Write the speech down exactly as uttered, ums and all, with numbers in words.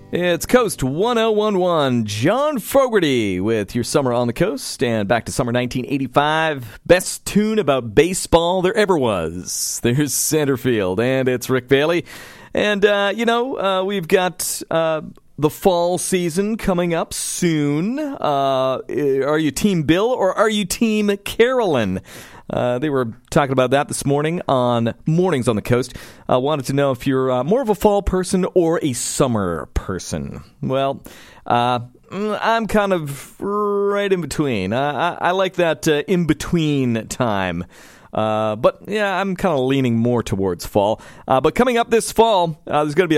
It's Coast one oh one one. John Fogerty with your Summer on the Coast. And back to summer nineteen eighty-five. Best tune about baseball there ever was. There's center field, and it's Rick Bailey. And, uh, you know, uh, we've got uh, the fall season coming up soon. Uh, are you Team Bill or are you Team Carolyn? Uh, they were talking about that this morning on Mornings on the Coast. I uh, wanted to know if you're uh, more of a fall person or a summer person. Well, uh, I'm kind of right in between. I, I, I like that uh, in-between time. Uh, but, yeah, I'm kind of leaning more towards fall. Uh, but coming up this fall, uh, there's going to be